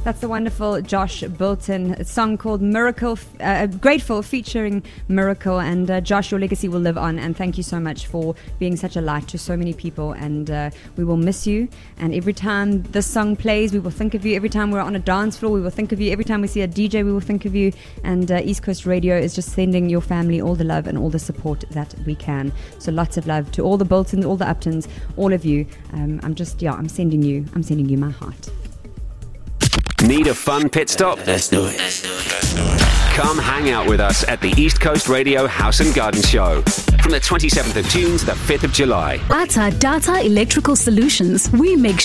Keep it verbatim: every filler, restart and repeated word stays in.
That's the wonderful Josh Bilton, a song called Miracle, uh, Grateful, featuring Miracle. And uh, Josh, your legacy will live on, and thank you so much for being such a light to so many people, and uh, we will miss you. And every time this song plays, we will think of you. Every time we're on a dance floor, we will think of you. Every time we see a D J, we will think of you. And uh, East Coast Radio is just sending your family all the love and all the support that we can. So lots of love to all the Biltons, all the Uptons, all of you. Um, I'm just, yeah, I'm sending you, I'm sending you my heart. Need a fun pit stop? Let's do it. Let's do it. Let's do it. Come hang out with us at the East Coast Radio House and Garden Show from the twenty-seventh of June to the fifth of July. At our Data Electrical Solutions, we make